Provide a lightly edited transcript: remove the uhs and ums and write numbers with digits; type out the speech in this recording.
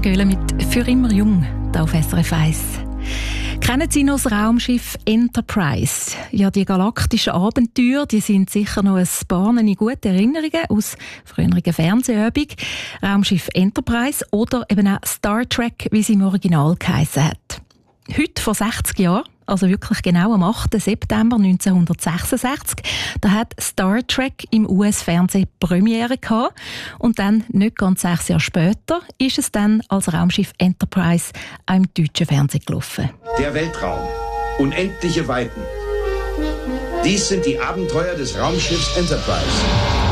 Göhle mit «Für immer jung» hier auf SRF 1. Kennen Sie noch das Raumschiff Enterprise? Ja, die galaktischen Abenteuer, die sind sicher noch ein paar gute Erinnerungen aus früheren Fernsehübungen. Raumschiff Enterprise oder eben auch Star Trek, wie sie im Original geheissen hat. Heute vor 60 Jahren, also wirklich genau am 8. September 1966, da hat Star Trek im US-Fernsehen Premiere gehabt. Und dann, nicht ganz 6 Jahre später, ist es dann als Raumschiff Enterprise auch im deutschen Fernsehen gelaufen. Der Weltraum. Unendliche Weiten. Dies sind die Abenteuer des Raumschiffs Enterprise.